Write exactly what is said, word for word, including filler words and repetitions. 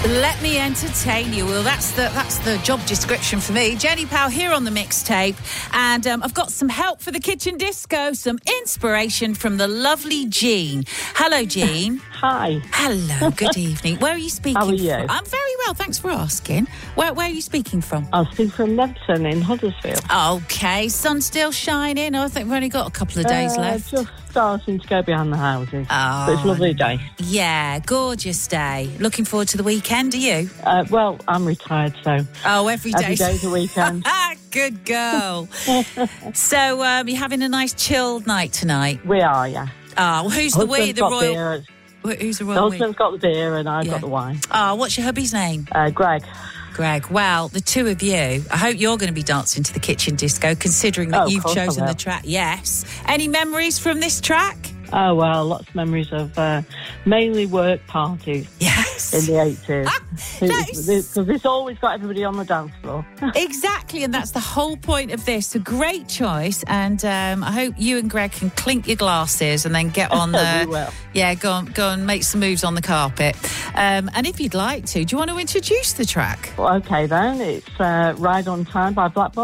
Let me entertain you. Well, that's the that's the job description for me. Jenny Powell here on the mixtape, and um, I've got some help for the kitchen disco, some inspiration from the lovely Jean. Hello, Jean. Hi. Hello. Good evening. Where are you speaking How are you? from? I'm very well, thanks for asking. Where Where are you speaking from? I'm speaking from Leamington in Huddersfield. Okay, sun still shining. I think we've only got a couple of days uh, left. Just starting to go behind the houses. Oh, but it's a lovely day. Yeah, gorgeous day. Looking forward to the weekend. Are you? Uh, well, I'm retired, so oh, every day. every day's a weekend. Good girl. So um, you're having a nice chilled night tonight? We are, yeah. Oh, well, who's the we? The got royal. Beer. Who's the The royal we? husband's got the beer and I've Yeah. got the wine. Oh, what's your hubby's name? Uh, Greg. Greg. Well, the two of you, I hope you're going to be dancing to the kitchen disco, considering that Oh, of you've course I chosen will. the track. Yes. Any memories from this track? Oh, well, lots of memories of uh, mainly work parties Yes. in the eighties. that is- Because it's always got everybody on the dance floor. Exactly, and that's the whole point of this. A great choice, and um, I hope you and Greg can clink your glasses and then get on the... We will. Yeah, go on, go and make some moves on the carpet. Um, and if you'd like to, do you want to introduce the track? Well, okay, then. It's uh, Ride on Time by Black Boy.